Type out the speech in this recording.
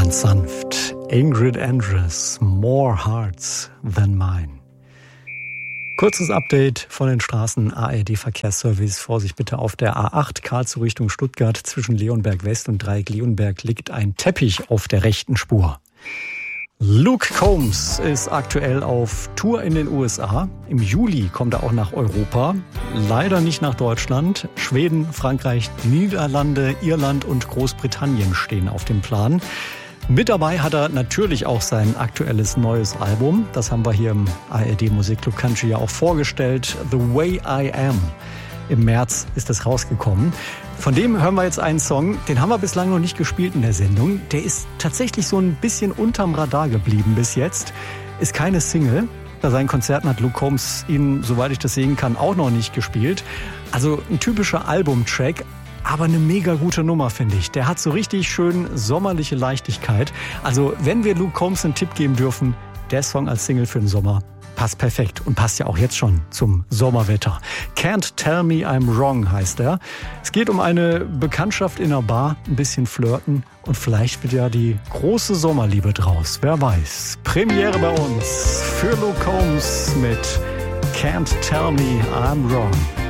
Ganz sanft. Ingrid Andress, More Hearts Than Mine. Kurzes Update von den Straßen. ARD-Verkehrsservice. Vorsicht bitte auf der A8 Karlsruhe Richtung Stuttgart. Zwischen Leonberg West und Dreieck-Leonberg liegt ein Teppich auf der rechten Spur. Luke Combs ist aktuell auf Tour in den USA. Im Juli kommt er auch nach Europa. Leider nicht nach Deutschland. Schweden, Frankreich, Niederlande, Irland und Großbritannien stehen auf dem Plan. Mit dabei hat er natürlich auch sein aktuelles neues Album. Das haben wir hier im ARD Musikclub Country ja auch vorgestellt. The Way I Am. Im März ist das rausgekommen. Von dem hören wir jetzt einen Song, den haben wir bislang noch nicht gespielt in der Sendung. Der ist tatsächlich so ein bisschen unterm Radar geblieben bis jetzt. Ist keine Single. Bei seinen Konzerten hat Luke Combs ihn, soweit ich das sehen kann, auch noch nicht gespielt. Also ein typischer Albumtrack, aber eine mega gute Nummer, finde ich. Der hat so richtig schön sommerliche Leichtigkeit. Also wenn wir Luke Combs einen Tipp geben dürfen, der Song als Single für den Sommer passt perfekt und passt ja auch jetzt schon zum Sommerwetter. Can't Tell Me I'm Wrong heißt er. Es geht um eine Bekanntschaft in einer Bar, ein bisschen flirten und vielleicht wird ja die große Sommerliebe draus. Wer weiß. Premiere bei uns für Luke Combs mit Can't Tell Me I'm Wrong.